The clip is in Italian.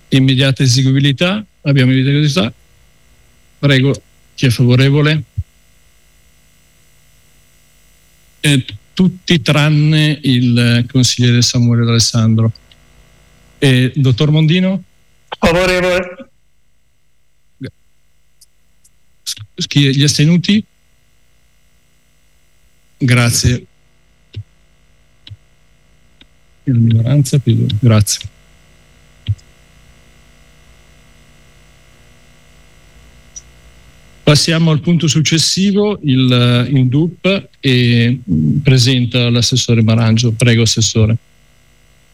immediata eseguibilità. Abbiamo immediata eseguibilità. Prego, chi è favorevole? Tutti tranne il consigliere Samuele D'Alessandro. Dottor Mondino? Favorevole. Gli astenuti? Grazie. La minoranza, grazie. Passiamo al punto successivo, il DUP, e presenta l'assessore Marangio. Prego, assessore.